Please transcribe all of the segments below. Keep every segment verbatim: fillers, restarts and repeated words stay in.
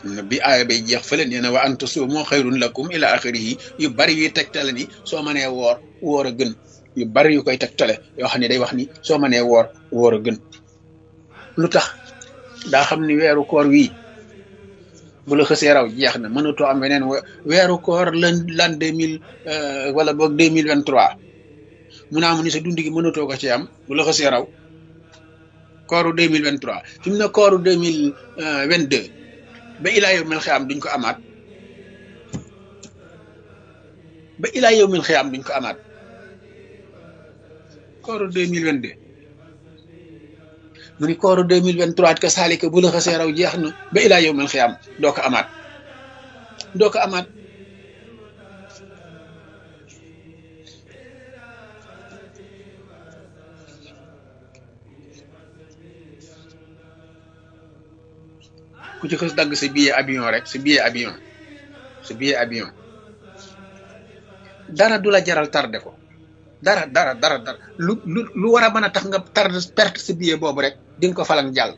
bi aaya bay jeex fële nee na wa an tasuumu xayrun lakum ila axirihi yu bari yuy tegtale ni soo mënee woor woor a gën yu bari yu koy tegtale yoo xam ne day wax ni soo mënee woor woor a gën lu tax daa xam ni weeru koor wii bu la xësee raw jeex na mënatoo am weneen weeru koor lan lan deux mille wala boog deux mille vingt trois mu naa mu ni sa dund gi mënatoo ko ci am bu la xësee raw kooru deux mille vingt trois fi mu ne kooru deux mille vingt deux ba ilaa yow mil xiyaam duñ ko amaat ba ilaa yow mil xiyaam duñ ko amaat kooru deux mille vingt deux mu ni kooru deux mille vingt trois ka saalika bu la xasee raw jeex na ba ilaa yow mil xiyaam doo ko amaat doo ko amaat ku ci xës dagg sa billet avion rek sa billet avion sa billet avion dara du la jaral tardé ko dara dara dara dara lu lu lu war a mën a tax nga tardé perte sa billet boobu rek di nga ko falang jàll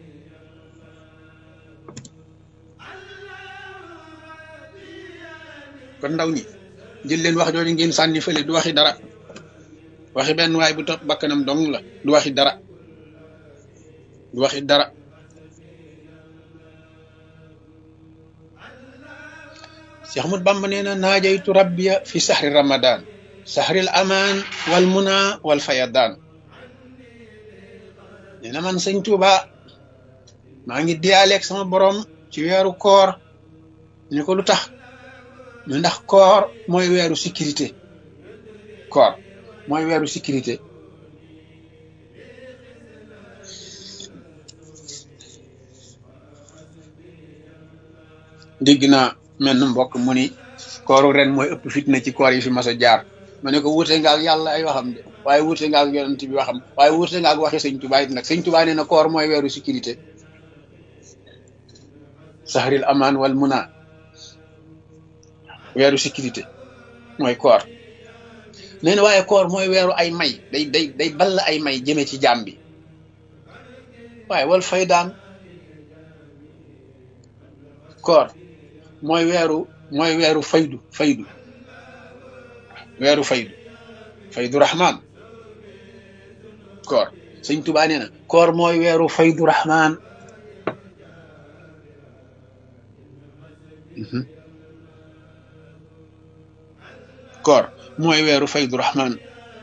kon ndaw ñi jël leen wax jooju ngeen sànni fële du waxi dara waxi benn waay bu topp bakkanam dong la du waxi dara du waxi dara Cheikh Ahmad Bamba nee na naajaytu rabbiya fi sahri ramadan sahril aman wal muna wal fayadan nee na man sëñ Tuuba maa ngi diyaaleeg sama borom ci weeru koor ñu ko lu tax ñu ndax koor mooy weeru sécurité koor mooy weeru sécurité dégg naa mel na mbokk mu ni kooru ren mooy ëpp fitna ci koor yi fi mas a jaar ma ne ko wuute nga ak yàlla ay waxam de waaye wuute nga ak yonent bi waxam waaye wuute nga ak waxi sëñ Tuubaa it nag sëñ Tuubaa nee na koor mooy weeru sécurité sahril aman wal muna weeru sécurité mooy koor nee na waaye koor mooy weeru ay may day day day ball ay may jëme ci jaam bi waaye wal faydaan koor mooy weeru mooy weeru faydu faydu weeru faydu faydu rahman koor sëñ Tuubaa nee na koor mooy weeru faydu rahman koor mooy weeru faydu rahman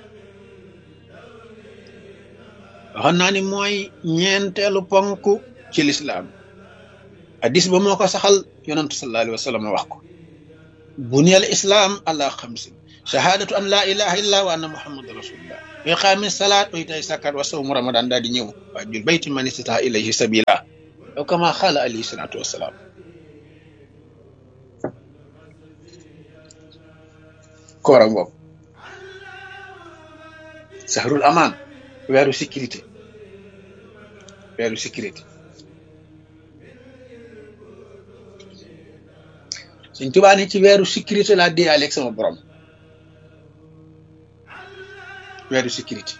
waxoon naa ni mooy ñeenteelu ponk ci lislaam hadis ba moo ko saxal yonantu sallallahu alayhi wa sallam wax ko buniyal islam ala xamsin shahadatu an la ilaha illa wa anna muhammadan rasulullah wa iqami salat wa ita'i zakat wa sawmu ramadan daal di ñëw wa jul bayti man istata ilayhi sabila aw kama xaala alayhi salatu wasalaam koora ngoog sahrul aman weeru sécurité weeru sécurité Sëñ Tuubaa ni ci weeru sécurité laa déyaaleeg sama borom weeru sécurité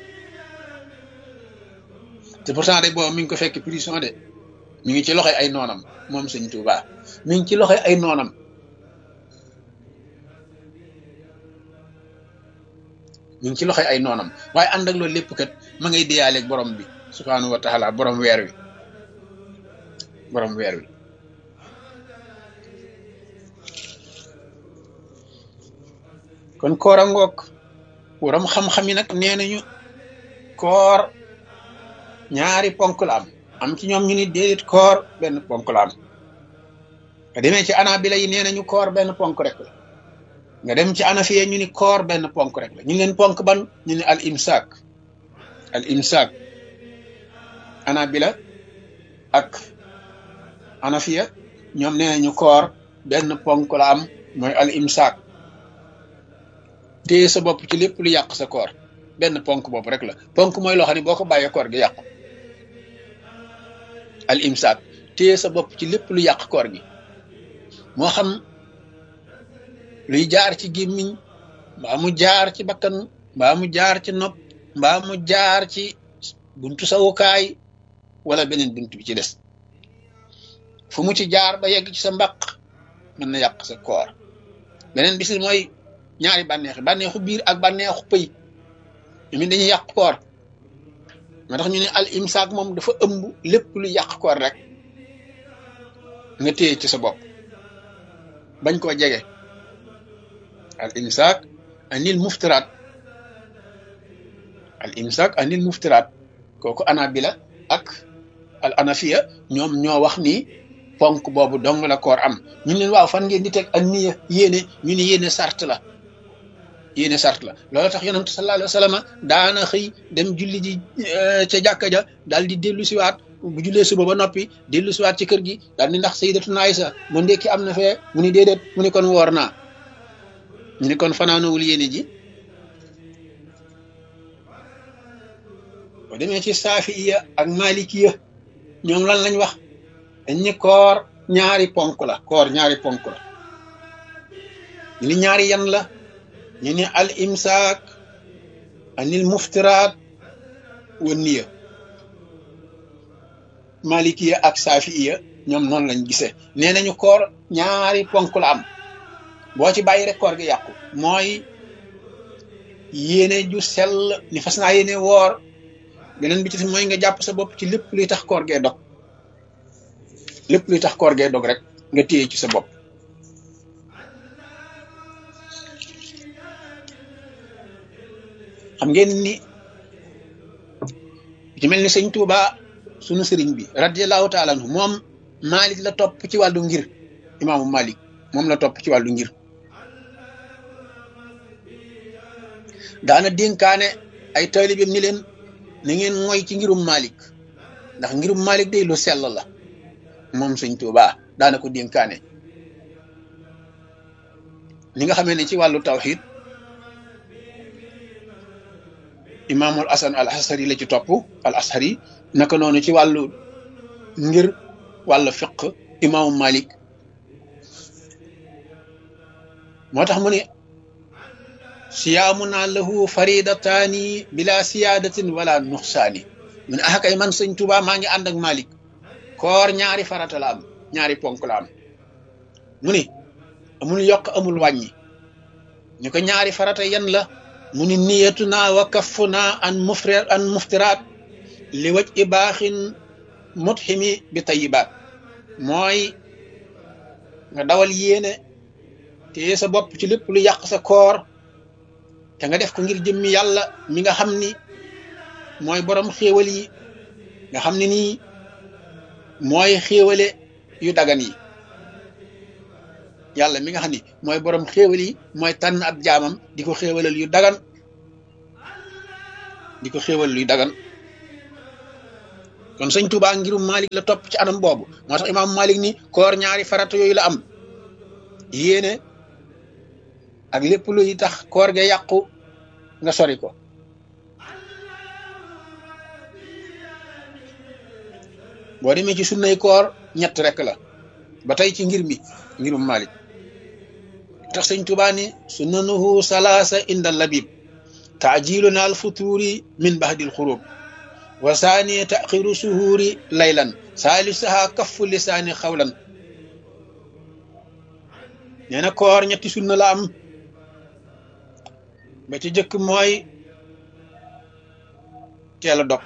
te pourtant de boobu mi ngi ko fekk prison de mi ngi ci loxoy ay noonam moom Sëñ Tuubaa mi ngi ci loxoy ay noonam mi ngi ci loxoy ay noonam waaye ànd ak loolu lépp kat ma ngay déyaaleeg borom bi subhaanahu wa taala borom weer wi borom weer wi kon koor a ngoog waram xam-xam yi nag nee nañu koor ñaari ponk la am am ci ñoom ñu ni déedéet koor benn ponk la am nga demee ci Hanaabila yi nee nañu koor benn ponk rek la nga dem ci Hanafiya ñu ni koor benn ponk rek la ñu leen ponk ban ñu ni al imsaak al imsaak Hanaabila ak Hanafiya ñoom nee nañu koor benn ponk la am mooy al imsaak téye sa bopp ci lépp lu yàq sa koor benn ponk bopp rek la ponk mooy loo xam ne boo ko bàyyee koor gi yàqu al imsaak téye sa bopp ci lépp lu yàq koor gi moo xam luy jaar ci gémmiñ mbaa mu jaar ci bakkan mbaa mu jaar ci nopp mbaa mu jaar ci buntu sawukaay wala beneen buntu bi ci des fu mu ci jaar ba yegg ci sa mbaq mën na yàq sa koor beneen bis mooy ñaari bànneex bànneexu biir ak bànneexu pëy ñu dañuy yàq koor moo tax ñu ne al imsaak moom dafa ëmb lépp lu yàq koor rek nga téye ci sa bopp bañ koo jege al imsaak anil muftiraat al imsaak anil muftiraat kooku anabila ak al anafiya ñoom ñoo wax ni ponk boobu dong la koor am ñu leen waaw fan ngeen di teg ak niya yéene ñu ni yéene sart la yéene sart la loolu tax yonent sallallahu alayhi wa sallam daana xëy dem julli ji ca jàkka ja daal di dellu siwaat bu jullee suba ba noppi dellu siwaat ci kër gi daal ni ndax sayyidatuna Aysa mu ndekki am na fee mu ni déedéet mu ni kon woor naa ñu ni kon fanaanawul yéene ji boo demee ci saafiya ak malikiya ñoom lan lañ wax dañ ni koor ñaari ponk la koor ñaari ponk la ñu ni ñaari yan la ñu ni al imsaak anil muftiraat wa niya malikiya ak saafiya ñoom noonu lañ gisee nee nañu koor ñaari ponk la am boo ci bàyyi rek koor gi yàqu mooy yéene ju sell ni fas naa yéene woor beneen bi ci mooy nga jàpp sa bopp ci lépp luy tax koor gee dog lépp luy tax koor gee dog rek nga téye ci sa bopp xam ngeen ni ci mel ni sëñ Tuuba sunu sëriñ bi radiyallahu taala anhu moom Malik la topp ci wàllu ngir imaamu Malik moom la topp ci wàllu ngir daana dénkaane ay taalibeem ni leen na ngeen mooy ci ngirum Malik ndax ngirum Malik day lu sell la moom sëñ Tuuba daana ko dénkaane li nga xamee ne ci wàllu tawhid imaamul asan al ashari la ci topp al ashari naka noonu ci wàllu ngir wàllu fiq imaamu Malik moo tax mu ne siyaamuna lahu faridataani bila siyaadatin wala nuxsaani mu ne ah kay man sëñ Tuuba maa ngi ànd ak Malik koor ñaari farata la am ñaari ponk la am mu ne amul yokk amul wàññi ñu ko ñaari farata yan la mu ni niyatuna wa kaffuna an mufri an muftiraat li waj i baaxin mutximi bi tayibaat mooy nga dawal yéene te sa bopp ci lépp lu yàq sa koor te nga def ko ngir jëmmi yàlla mi nga xam ni mooy borom xéewal yi nga xam ne nii mooy xéewale yu dagan yi yàlla mi nga xam ni mooy borom xéewal yi mooy tànn ab jaamam di ko xéewalal yu dagan di ko xéewal yu dagan kon sëñ Tuubaa ngirum Malik la topp ci anam boobu moo tax imaam Malik ni koor ñaari farata yooyu la am yéene ak lépp luy tax koor ga yàqu nga sori ko boo demee ci sunnay koor ñett rek la ba tey ci ngir mi ngirum Malik tax sëñ Tuubaa ni sunnanuhu salaasa inda labib taajiluna al futuri min bahdil xurub wa saani taxiru suhuuri laylan saalisaha kaffu lisaani xawlan nee na koor ñetti sunna la am ba ci jëkk mooy teel a dog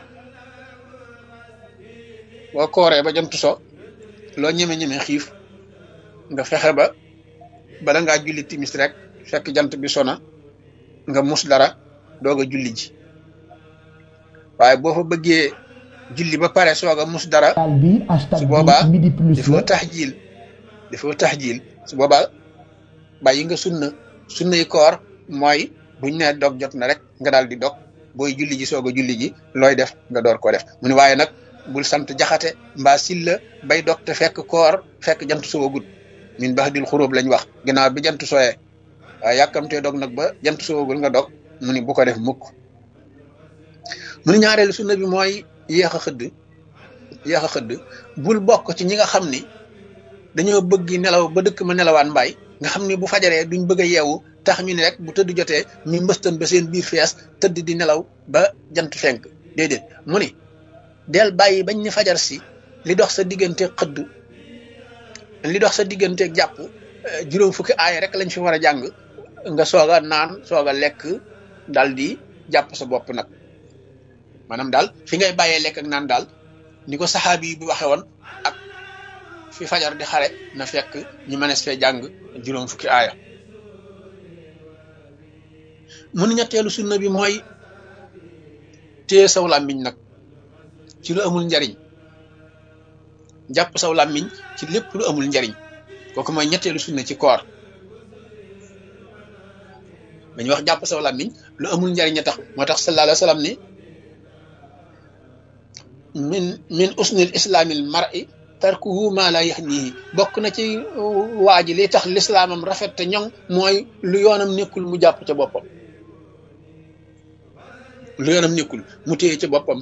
boo kooree ba jant so loo ñeme-ñeme xiif nga fexe ba bala ngaa julli timis rek fekk jant bi sona nga mus dara doog a julli ji waaye boo fa bëggee julli ba pare soog a mus dara su boobaa dafoo taxjiil dafoo taxjiil su boobaa bàyyi nga sunna sunnay koor mooy buñ ne dog jot na rek nga daal di dog booy julli ji soog a julli ji looy def nga door ko def mu ne waaye nag bul sant jaxate mbaa silla bay dog te fekk koor fekk jant soo gut min bahdil xuróob lañ wax ginnaaw bi jant sooyee waaye yàkkamtee dog nag ba jant soogul nga dog mu ni bu ko def mukk mu ni ñaareelu sunna bi mooy yéex a xëdd yéex a xëdd bul bokk ci ñi nga xam ni dañoo bëgg nelaw ba dëkk ma nelawaan mbaay nga xam ni bu fajaree duñ bëgg a yeewu tax ñu ne rek bu tëdd jotee ñu mbëstan ba seen biir fees tëdd di nelaw ba jant fenk déedéet mu ni del bàyyi bañ ni fajar si li dox sa diggante xëdd li dox sa digganteeg jàpp juróom fukki aaya rek lañ fi war a jàng nga soog a naan soog a lekk dal di jàpp sa bopp nag maanaam daal fi ngay bàyyee lekk ak naan daal ni ko saxaabi yi bi waxe woon ak fi fajar di xare na fekk ñu mënees fee jàng juróom fukki aaya mun ñetteelu sunna bi mooy téye saw làmmiñ nag ci lu amul njariñ jàpp saw làmmiñ ci lépp lu amul njariñ kooku mooy ñetteelu sunna ci koor dañuy wax jàpp saw làmmiñ lu amul njariñ a tax moo tax sallallahu alayhi wa sallam ni min min usnil islaamil mar'i tarkuhu ma la yahnihi bokk na ci waa ji li tax lislaamam rafet te ñoŋ mooy lu yoonam nekkul mu jàpp ca boppam lu yoonam nekkul mu téye ca boppam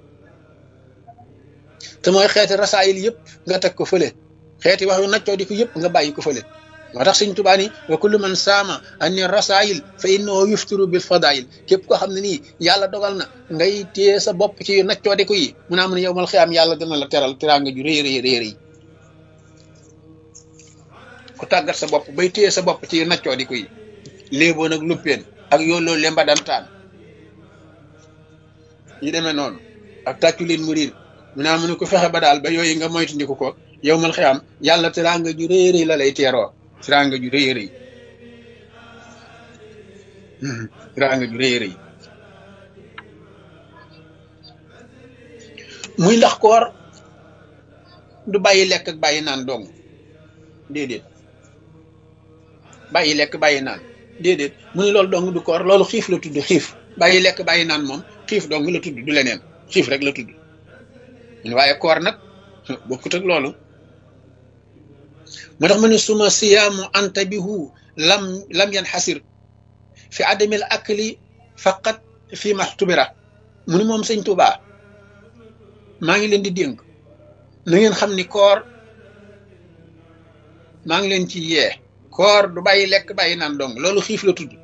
te mooy xeeti rasaayil yëpp nga teg ko fële xeeti wax yu naccoo di ko yëpp nga bàyyi ko fële moo tax Sëñ Tuubaa ni wa kullu man saama anni rasaayil fa innahu yuftiru bil fadaayil képp koo xam ne nii yàlla dogal na ngay téye sa bopp ci yu naccoo di ko yi mu naa mën a yowmal xiyaam yàlla dina la teral teraanga ju rëy rëy rëy rëy ku tàggat sa bopp bay téye sa bopp ci yu naccoo di ko yi léeboon ak luppeen ak yooloo lemba dantaan ñu demee noonu ak tàccu leen mu riir mu naa mën a ko fexe ba daal ba yooyu nga moytandiku ko yowmal xiyaam yàlla teraanga ju rëy rëy la lay teeroo teraanga ju rëy rëy teraanga ju rëy rëy muy ndax koor du bàyyi lekk ak bàyyi naan dong déedéet bàyyi lekk bàyyi naan déedéet mu ne loolu dong du koor loolu xiif la tudd xiif bàyyi lekk bàyyi naan moom xiif dong la tudd du leneen xiif rek la tudd waaye koor nag bokkut ak loolu moo tax ma ne suma siyaamu antabihu lam lam yan xasir fi adamil akli faqat fi maxtubira mu ni moom Sëñ Tuubaa maa ngi leen di dénk na ngeen xam ni koor maa ngi leen ci yee koor du bàyyi lekk bàyyi naan dong loolu xiif la tudd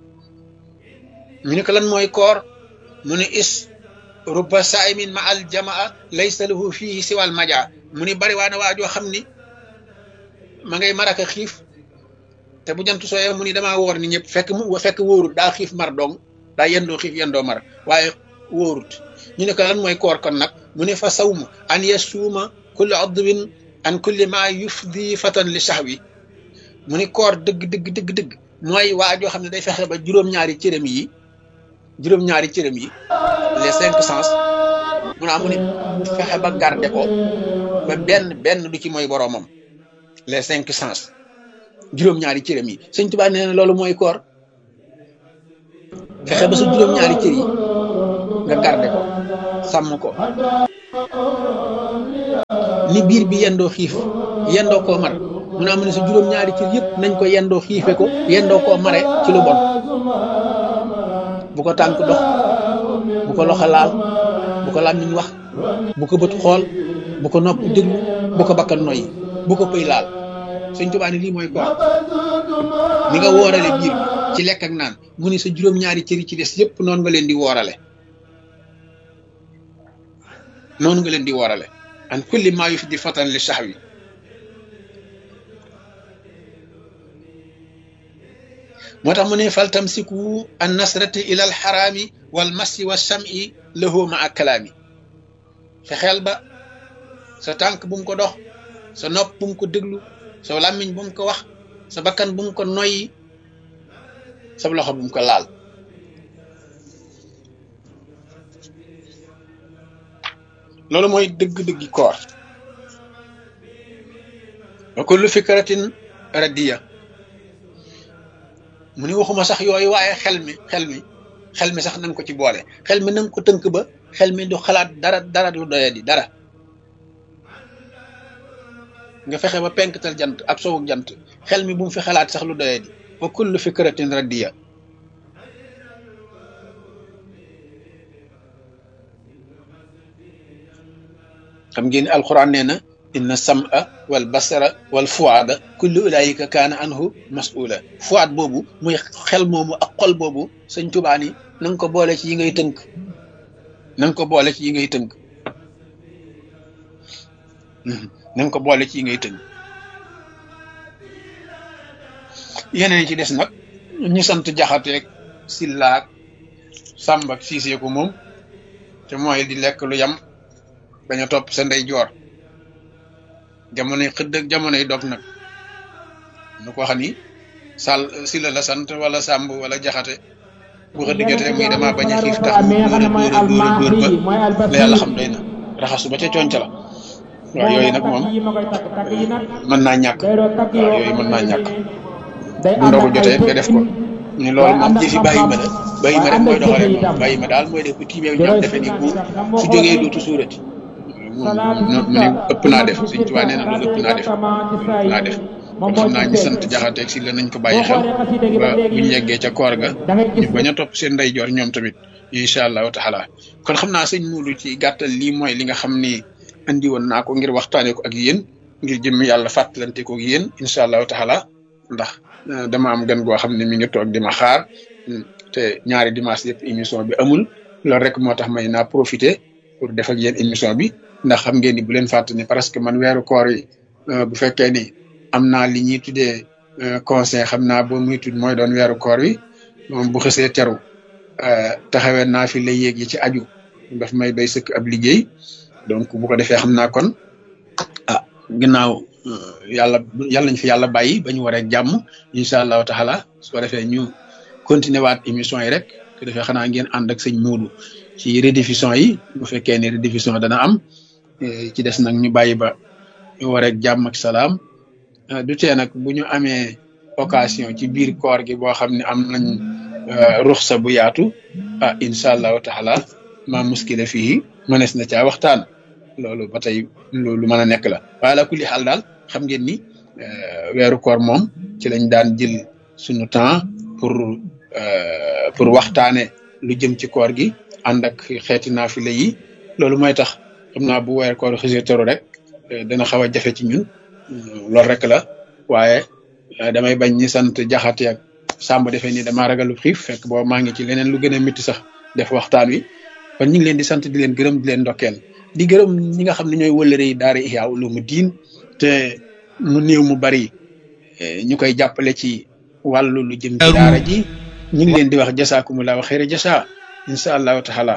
ñu ne ko lan mooy koor mu ne is rubba saimin ma al jamaa laysa lahu fihi siwal majaa mu ni bari waa na waajoo xam ni ma ngay maraka xiif te bu jant sooyee mu ni damaa wóor ni ñëpp fekk mu fekk wóorut daa xiif mar dong daa yendoo xiif yendoo mar waaye wóorut ñu ne ko lan mooy koor kon nag mu ne fa sawmu an yasuuma kulli adwin an kulli ma yufdi fatan li sahwi mu ni koor dëgg dëgg dëgg dëgg mooy waajoo xam ne day fexe ba juróom-ñaari cërëm yi juróom-ñaari cërëm yi les cinq sens mu naa mu ni fexe ba garde ko ba benn benn du ci mooy boroomam les cinq sens juróom-ñaari cërëm yi Sëñ Tuubaa nee na loolu mooy koor fexe ba sa juróom-ñaari cër yi nga garde ko sàmm ko ni biir bi yendoo xiif yendoo koo mar mu naa mu ne sa juróom-ñaari cër yëpp nañ ko yendoo xiife ko yendoo koo mare ci lu bon bu ko tànk dox bu ko loxo laal bu ko làmmiñ wax bu ko bët xool bu ko nopp déglu bu ko bakkan noyyi bu ko pëy laal Sëñ Tuubaa ne lii mooy koor ni nga woorale biir bi ci lekk ak naan mu ne sa juróom-ñaari cër yi ci des yëpp noonu nga leen di woorale noonu nga leen di woorale an kulli maa yufdi fatan li sahwi moo tax mu ne fal tamsiku an nasrati ila al xaraami wal masi wa sami lahu ma ak kalaami fexeel ba sa tànk bu mu ko dox sa nopp bu mu ko déglu sa làmmiñ bu mu ko wax sa bakkan bu mu ko noyyi sa loxo bu mu ko laal loolu mooy dëgg-dëggi koor wa kullu fikratin radiya mu ni waxuma sax yooyu waaye xel mi xel mi xel mi sax nanga ko ci boole xel mi nanga ko tënk ba xel mi du xalaat dara dara lu doye di dara nga fexe ba penktal jant ak sowuk jant xel mi bu mu fi xalaat sax lu doye di wa kullu fikratin radiya xam ngeen ni alquran nee na inna sam'a wal basara wal fuada kullu ulaika kaana anhu mas'ula fuad boobu muy xel moomu ak xol boobu Sëñ Tuubaa ni na nga ko boole ci yi ngay tënk na nga ko boole ci yi ngay tënk na nga ko boole ci yi ngay tënk yeneen ci des nag ñu sant jaxateeg sillaak sàmb ak siisee ko moom te mooy di lekk lu yam bañ a topp sa ndey joor jamonoy xëdd ak jamonoy dog nag nu ko xam ni sàll silla la sant wala sàmb wala jaxate bu xëdd jotee muy dama bañ a xiif tax mu dóor a dóor a dóor a dóor ba la yàlla xam doy na raxasu ba ca conca la waaw yooyu nag moom mën naa ñàkk waaw yooyu mën naa ñàkk bu ndogu jotee nga def ko ni loolu moom jëfi bàyyi ma la bàyyi ma rek mooy doxalee moom bàyyi ma daal mooy def bu tiimee ñam defe ni bu su jógee dootu suurati mu ne ëpp naa def Sëñ Tuubaa nee na loolu ëpp naa def ëpp naa def kon xam naa ñu sant jaxateeg si la nañ ko bàyyi xel ba buñ yeggee ca koor ga ñu bañ a topp seen ndeyjoor ñoom tamit incha allahu taala kon xam naa sëñ Muudu ci gàttal lii mooy li nga xam ni andi woon naa ko ngir waxtaanee ko ak yéen ngir jëm yàlla fàttalante ko ak yéen incha allahu taala ndax dama am gan goo xam ne mi ngi toog di ma xaar te ñaari dimanche yëpp émission bi amul loolu rek moo tax may naa profité pour def ak yéen émission bi ndax xam ngeen ni bu leen fàtte ni parce que man weeru koor yi bu fekkee ni am naa li ñuy tuddee conseil xam naa boo muy tudd mooy doon weeru koor wi moom bu xësee teru taxawee naa fi la yéeg yi ci aju daf may doy sëkk ab liggéey donc bu ko defee xam naa kon ah ginnaaw yàlla yàlla nañ fi yàlla bàyyi ba ñu waree jàmm incha allahu taala su ko defee ñu continuer waat émission yi rek su ko defee xanaa ngeen ànd ak sëñ Muudu ci rediffusion yi bu fekkee ni rediffusion dana am ci des nag ñu bàyyi ba ñu waree jàmm ak salaam du tee nag bu ñu amee occasion ci biir koor gi boo xam ne am nañ ruxsa bu yaatu ah incha allahu taala ma muskila fii mënees na caa waxtaan loolu ba tey lu mën a nekk la waaye la kulli xaal daal xam ngeen ni weeru koor moom ci lañ daan jël suñu temps pour pour waxtaane lu jëm ci koor gi ànd ak xeeti naafile yi loolu mooy tax xam naa bu weeru koor xësee teru rek dana xaw a jafe ci ñun loolu rek la waaye damay bañ ñi sant jaxate ak sàmb defee ni damaa ragalu xiif fekk boobu maa ngi ci leneen lu gën a métti sax def waxtaan wi kon ñu ngi leen di sant di leen gërëm di leen ndokkeel di gërëm ñi nga xam ne ñooy wëllëre yi daara Ihya Ulumuddin te mu néew mu bari ñu koy jàppale ci wàllu lu jëm ci daara ji ñu ngi leen di wax jasaakumullahu xayra jasa incha allahu taala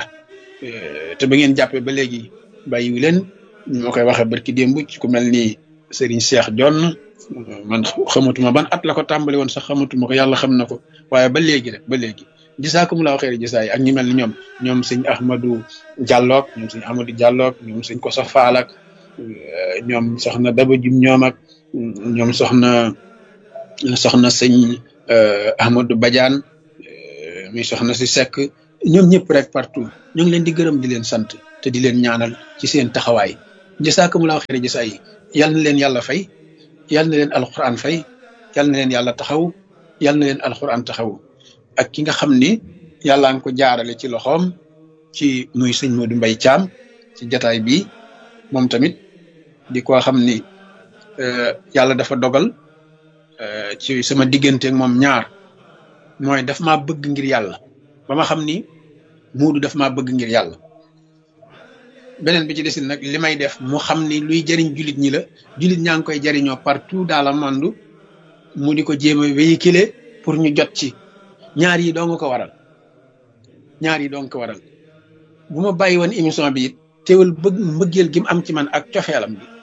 te ba ngeen jàppee ba léegi bàyyiwu leen ñu ma koy waxee barki démb ci ku mel ni Serigne Cheikh Jonn man xamatuma ban at la ko tàmbali woon sax xamatuma ko yàlla xam na ko waaye ba léegi rek ba léegi jasaakumullahu xayra jasa yi ak ñi mel ni ñoom ñoom sëñ Ahmadou Diallo ak ñoom sëñ Amadou Diallo ak ñoom sëñ Koso Faal ak ñoom soxna Daba Jum ñoom ak ñoom soxna soxna sëñ Ahmadou Badiane muy soxna si Seck ñoom ñëpp rek partout ñu ngi leen di gërëm di leen sant te di leen ñaanal ci seen taxawaay jasaakumullahu xayra jasa yi yal na leen yàlla fay yal na leen alquran fay yal na leen yàlla taxaw yal na leen alquran taxaw ak ki nga xam ni yàlla nga ko jaarale ci loxoom ci muy sëñ Modou Mbaye Thiam ci jataay bi moom tamit di ko xam ni yàlla dafa dogal ci sama diggante ak moom ñaar mooy daf maa bëgg ngir yàlla ba ma xam ni Modou daf maa bëgg ngir yàlla beneen bi ci desin nag li may def mu xam ni luy jëriñ jullit ñi la jullit ñaa ngi koy jëriñoo partout dans le monde mu di ko jéem a véhiculer pour ñu jot ci ñaar yi doo nga ko waral ñaar yi doo nga ko waral bu ma bàyyi woon émission bi it teewul bëgg mbëggeel gi mu am ci man ak cofeelam bi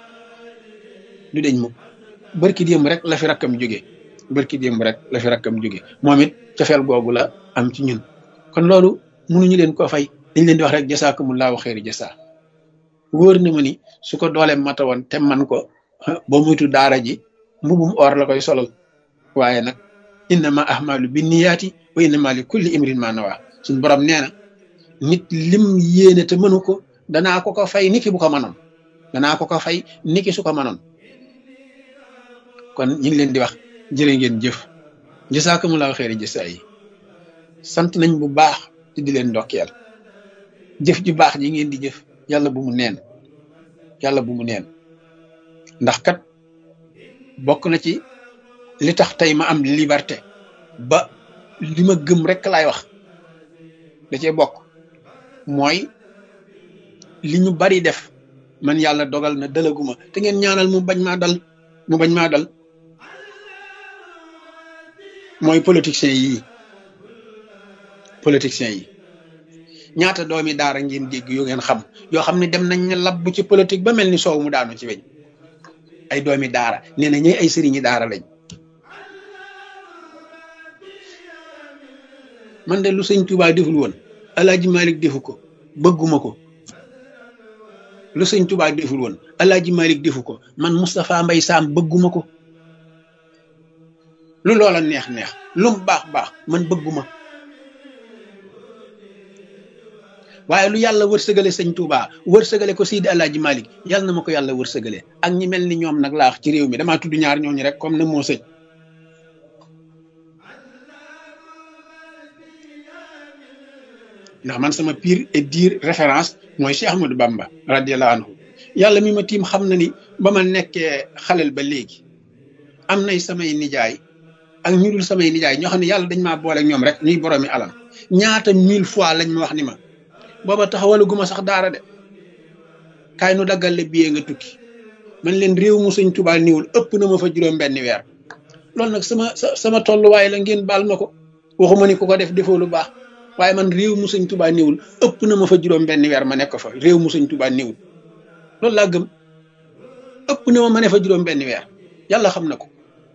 du deñ mukk barki démb rek la fi rakkam jóge barki démb rek la fi rakkam jóge moom it cofeel googu la am ci ñun kon loolu mënuñu leen koo fay dañ leen di wax rek jasaakumullahu xayri jasa wóor na ma ni su ko dooleem mata woon te man ko ba muytu daara ji mbubum or la koy solal waaye nag innama ahmalu binniyaati wa innama li kulli imrin ma nawa suñu borom nee na nit lim yéene te mënu ko danaa ko ko fay niki bu ko mënoon danaa ko ko fay niki su ko mënoon kon ñu ngi leen di wax jërë ngeen jëf jasaakumullahu xayri jasa yi sant nañ bu baax te di leen ndokkeel jëf ju baax ji ngeen di jëf yàlla bu mu neen yàlla bu mu neen ndax kat bokk na ci li tax tey ma am liberté ba li ma gëm rek laay wax da cee bokk mooy li ñu bari def man yàlla dogal na dalaguma te ngeen ñaanal mu bañ maa dal mu bañ maa dal mooy politiciens yii politiciens yi ñaata doomi daara ngeen dégg yu ngeen xam yoo xam ne dem nañ ne labb ci politique ba mel ni soow mu daanu ci weñ ay doomi daara nee na ñooy ay sëriñi daara lañ man de lu sëñ Tuubaa deful woon Alaaji Malik defu ko bëgguma ko lu sëñ Tuubaa deful woon Alaaji Malik defu ko man Moustapha Mbay Saam bëgguma ko lu loola neex neex lum baax baax man bëgguma waaye lu yàlla wërsëgale sëñ Tuubaa wërsëgale ko Seydi Alaaji Malik yàlla na ma ko yàlla wërsëgale ak ñi mel ni ñoom nag laax ci réew mi damaa tudd ñaar ñooñu rek comme ne moo sëñ ndax man sama pire et dire référence mooy Cheikh Ahmadou Bamba radiyallahu anhu yàlla mi ma tiim xam na ni ba ma nekkee xalel ba léegi am nay samay nijaay ak ñu dul samay nijaay ñoo xam ne yàlla dañ maa boole ak ñoom rek ñuy boroomi alal ñaata mille fois lañ ma wax ni ma booba taxawalu guma sax daara de kaay nu daggal la biyee nga tukki man leen réew mu sëñ Tuubaa niwul ëpp na ma fa juróom benni weer loolu nag sama sama tolluwaay la ngeen baal ma ko waxuma ni ku ko def defoo lu baax waaye man réew mu sëñ Tuubaa niwul ëpp na ma fa juróom benni weer ma nekk fa réew mu sëñ Tuubaa niwul loolu laa gëm ëpp na ma ma ne fa juróom benni weer yàlla xam na ko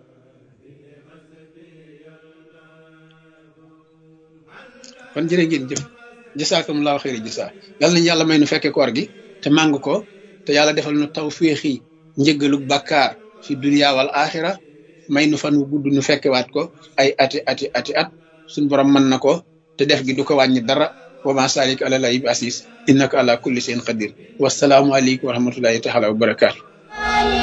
kon jërë ngeen jëf jasaakumullaahu xayri jasaa yàlla nañu yàlla may nu fekke koor gi te màng ko te yàlla defal nu tawféexi njëggalu bàkkaar fi dunya wal axira may nu fan wu gudd nu fekkewaat ko ay ati ati ati at suñ borom mën na ko te def gi du ko wàññi dara wa ma salik ala laahi bi asis innaka ala kulli shay'in qadir wasalaamu aleykum wa rahmatullahi taala wa barakaatu